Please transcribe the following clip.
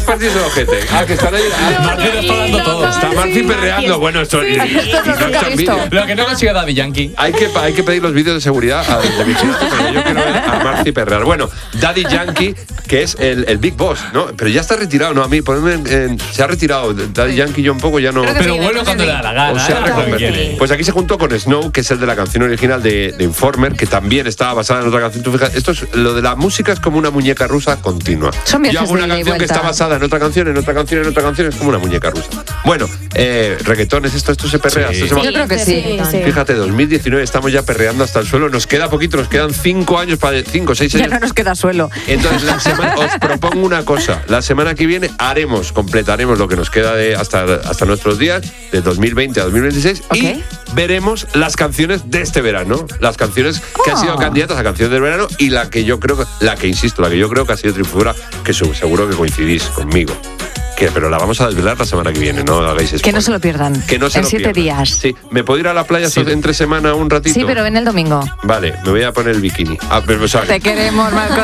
partidos el ojete. Que están ahí. Marci lo está dando todo. Está Marci perreando. Bueno, esto es lo que he visto. Lo que no consigue Daddy Yankee. Hay que pedir los vídeos de seguridad de vigilancia, porque yo quiero ver a Marci perrear. Bueno, Daddy Yankee, que es el Big Boss, ¿no? Pero ya está retirado, ¿no? A mí, se ha retirado. Daddy Yankee yo un poco ya no... Pero vuelve cuando le da la gana. O sea, pues aquí se juntó con Snow, que es el de la canción original de Informer, que también estaba basada en otra canción. Tú fijas, lo de la música es como una muñeca rusa continua. Yo hago una canción que está basada en otra canción, en otra canción, en otra canción, es como una muñeca rusa. Bueno, reggaetón, esto se perrea. Sí. Yo creo que sí. Fíjate, 2019 estamos ya perreando hasta el suelo. Nos queda poquito, nos quedan 5 años, 5 o 6 años. Ya no nos queda suelo. Entonces, os propongo una cosa. La semana que viene completaremos lo que nos queda hasta nuestros días, de 2020 a 2026, y veremos las canciones de este verano. Las canciones que han sido candidatas a canciones del verano y la que yo creo que ha sido triunfadora, que seguro que coincidís conmigo. Pero la vamos a desvelar la semana que viene, no hagáis spoiler. Que no se lo pierdan. En 7 días. Sí, ¿me puedo ir a la playa entre semana un ratito? Sí, pero ven el domingo. Vale, me voy a poner el bikini. Te queremos, Marcos.